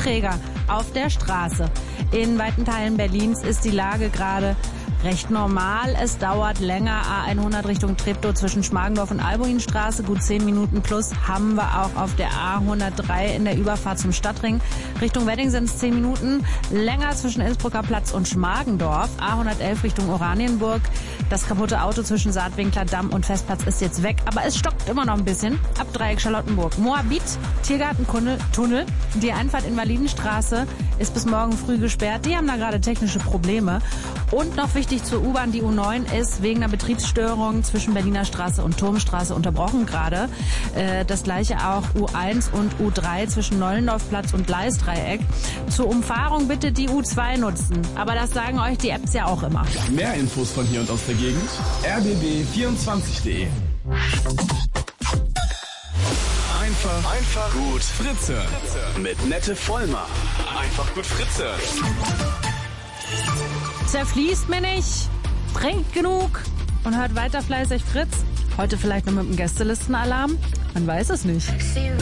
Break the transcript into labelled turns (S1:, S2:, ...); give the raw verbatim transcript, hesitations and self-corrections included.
S1: träger auf der Straße. In weiten Teilen Berlins ist die Lage gerade recht normal. Es dauert länger. A hundert Richtung Treptow zwischen Schmargendorf und Albuinstraße. Gut zehn Minuten plus haben wir auch auf der A hundertdrei in der Überfahrt zum Stadtring. Richtung Wedding sind es zehn Minuten. Länger zwischen Innsbrucker Platz und Schmargendorf. A hundertelf Richtung Oranienburg. Das kaputte Auto zwischen Saatwinkler Damm und Festplatz ist jetzt weg. Aber es stockt immer noch ein bisschen. Ab Dreieck Charlottenburg. Moabit, Tiergartentunnel. Tunnel. Die Einfahrt in Validenstraße ist bis morgen früh gesperrt. Die haben da gerade technische Probleme. Und noch wichtig zur U-Bahn, die U neun ist wegen einer Betriebsstörung zwischen Berliner Straße und Turmstraße unterbrochen gerade. Äh, das gleiche auch U eins und U drei zwischen Nollendorfplatz und Gleisdreieck. Zur Umfahrung bitte die U zwei nutzen. Aber das sagen euch die Apps ja auch immer.
S2: Mehr Infos von hier und aus der Gegend. r b b vierundzwanzig punkt de. Einfach, einfach gut Fritze. Fritze. Mit Nette Vollmer. Einfach gut Fritze.
S1: Zerfließt mir nicht, trinkt genug und hört weiter fleißig Fritz. Heute vielleicht noch mit dem Gästelistenalarm, man weiß es nicht.